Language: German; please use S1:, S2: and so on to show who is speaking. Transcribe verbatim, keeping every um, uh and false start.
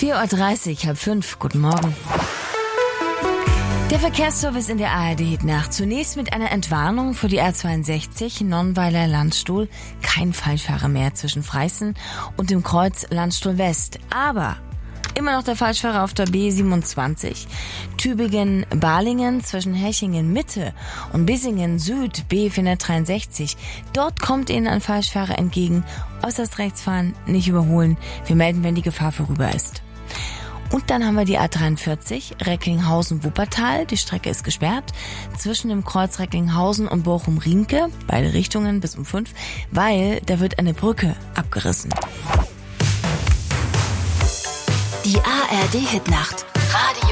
S1: vier Uhr dreißig, halb fünf. Guten Morgen. Der Verkehrsservice in der A R D-Hitnacht. Zunächst mit einer Entwarnung für die R zweiundsechzig Nonnweiler Landstuhl. Kein Falschfahrer mehr zwischen Freisen und dem Kreuz Landstuhl West. Aber immer noch der Falschfahrer auf der B siebenundzwanzig. Tübingen-Balingen zwischen Hechingen-Mitte und Bissingen-Süd B vierhundertdreiundsechzig. Dort kommt Ihnen ein Falschfahrer entgegen. Äußerst rechts fahren, nicht überholen. Wir melden, wenn die Gefahr vorüber ist. Und dann haben wir die A dreiundvierzig, Recklinghausen-Wuppertal. Die Strecke ist gesperrt zwischen dem Kreuz Recklinghausen und Bochum-Riemke, beide Richtungen bis um fünf, weil da wird eine Brücke abgerissen.
S2: Die A R D-Hitnacht. Radio